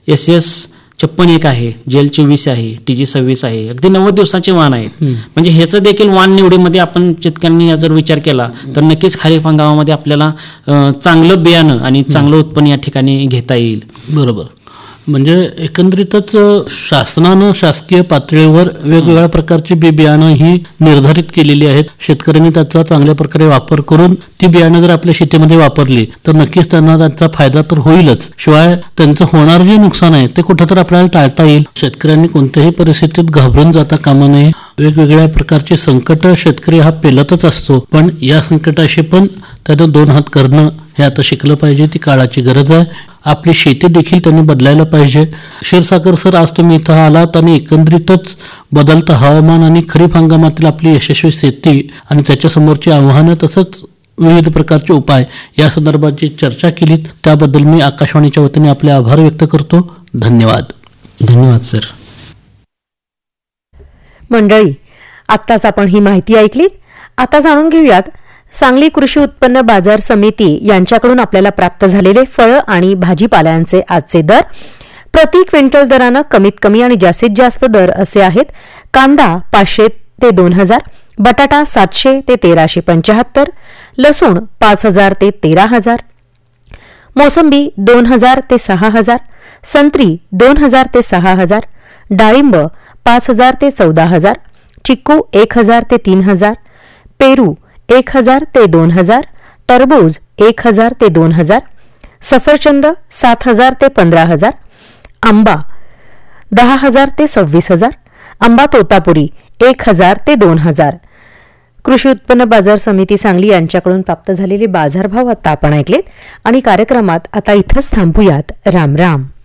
SS56 आहे, JL24 आहे, TG26 आहे. अगदी 90 दिवसाचे वाण आहेत. म्हणजे ह्याचं देखील वाण निवडीमध्ये आपण शेतकऱ्यांनी जर विचार केला तर नक्कीच खरीप हंगामामध्ये आपल्याला चांगलं बियाणं आणि चांगलं उत्पन्न या ठिकाणी घेता येईल. बरोबर. म्हणजे एकंदरीतच शासनानं शासकीय पातळीवर वेगवेगळ्या प्रकारची बियाणं ही निर्धारित केलेली आहेत. शेतकऱ्यांनी त्याचा चांगल्या प्रकारे वापर करून ती बियाणं जर आपल्या शेतीमध्ये वापरली तर नक्कीच त्यांना त्याचा फायदा तर होईलच, शिवाय त्यांचं होणार जे नुकसान आहे ते कुठंतरी आपल्याला टाळता येईल. शेतकऱ्यांनी कोणत्याही परिस्थितीत घाबरून जाता कामा नये. वेगवेगळ्या प्रकारचे संकट शेतकरी हा पेलतच असतो, पण या संकटाशी पण त्यानं 2 हात करणं हे आता शिकलं पाहिजे. ती काळाची गरज आहे. आपली शेती देखील त्यांनी बदलायला पाहिजे. क्षीरसागर सर, आज तुम्ही इथं आलात आणि एकंदरीतच बदलतं हवामान आणि खरीप हंगामातील आपली यशस्वी शेती आणि त्याच्यासमोरची आव्हानं तसंच विविध प्रकारचे उपाय या संदर्भाची चर्चा केलीत, त्याबद्दल मी आकाशवाणीच्या वतीने आपले आभार व्यक्त करतो. धन्यवाद. धन्यवाद सर. मंडळी, आत्ताच आपण ही माहिती ऐकलीत. आता जाणून घेऊयात सांगली कृषी उत्पन्न बाजार समिती यांच्याकडून आपल्याला प्राप्त झालेले फळं आणि भाजीपाल्यांचे आजचे दर. प्रति क्विंटल दरानं कमीत कमी आणि जास्तीत जास्त दर असे आहेत. कांदा 500 ते 2000, बटाटा 700 ते 1375, लसूण 5000 ते 13000, मोसंबी 2000 ते 6000, संत्री 2000 ते 6000, डाळिंब 5000 ते 14000, चिक्कू 1000 ते 3000, पेरू 1000 ते 2000, टरबूज 1000 ते 2000, सफरचंद 7000 ते 15000, आंबा 10000 ते 26000, आंबा तोतापुरी 1000 ते 2000. कृषी उत्पन्न बाजार समिती सांगली यांच्याकडून प्राप्त झालेले बाजारभाव आता आपण ऐकलेत आणि कार्यक्रमात आता इथंच थांबूयात. राम राम.